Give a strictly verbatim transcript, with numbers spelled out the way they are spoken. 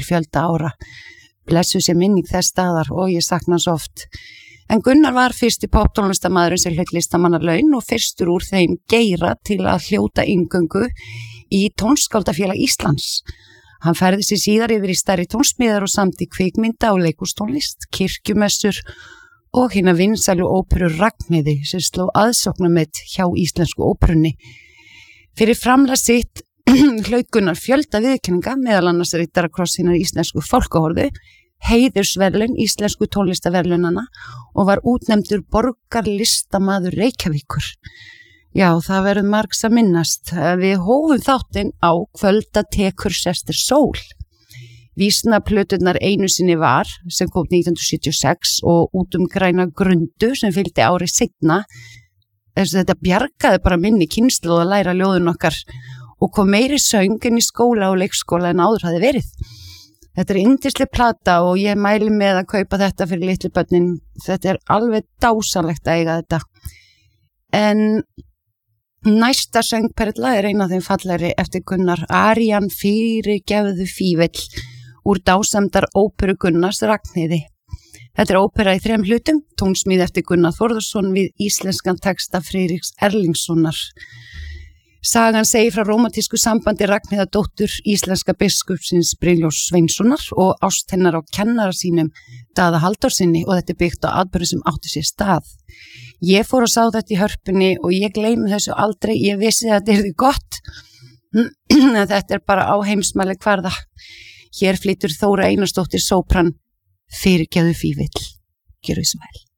fjölda ára. Blessuð sé minning þess staðar og ég sakna hans oft. En Gunnar var fyrsti poptónlistarmaðurinn sem hlaut listamannalaun og fyrstur úr þeim geira til að hljóta inngöngu í Tónskáldafélag Íslands. Hann færði sig síðar yfir í stærri tónsmíðar og samdi kvikmynda og leikhústónlist, kirkjumessur og hina vinsælu óperu Ragnheiði sem sló aðsóknarmet hjá íslensku óperunni. Fyrir framlag sitt hlaut Gunnar fjölda viðurkenninga, meðal annars riddarakross hinnar íslensku fálkahorðu, heiðursverðlaun íslensku tónlistarverðlaunanna og var útnefndur borgarlistamaður Reykjavíkur. Já, það verður margs að minnast. Við hófum þáttinn á Kvölda tekur sestir sól. Vísnaplöturnar einu sinni var, sem kom nítján hundruð sjötíu og sex og Út um græna grundu sem fylgdi árið seinna. Þetta bjargaði bara minni kynslóð að læra ljóðun okkar og kom meiri söng inn í skóla og leikskóla en áður hafði verið. Þetta er yndisleg plata og ég mæli með að kaupa þetta fyrir litlu börnin. Þetta er alveg dásanlegt að eiga þetta. En næsta söngperla er ein af þeim fallegri eftir Gunnar, Arían fyrirgefðu fívill úr dásamdar óperu Gunnars Ragnheiði. Þetta er ópera í þrem hlutum, tónsmíð eftir Gunnar Þórðarsson við íslenskan texta Friðriks Erlingssonar. Sagan segir frá rómantísku sambandi Ragnheiðardóttur íslenska biskupsins Brynjólfs Sveinssonar og ást hennar á kennara sínum Daða Halldórssyni og þetta er byggt á atburðum sem átti sér stað. Ég fór og sá þetta í Hörpunni og ég gleymi þessu aldrei, ég vissi að þetta yrði gott, en þetta er bara á heimsmæli kvarða. Hér flytur Þóra Einarsdóttir sópran Fyrirgefðu fívill. Gjörðu svo vel.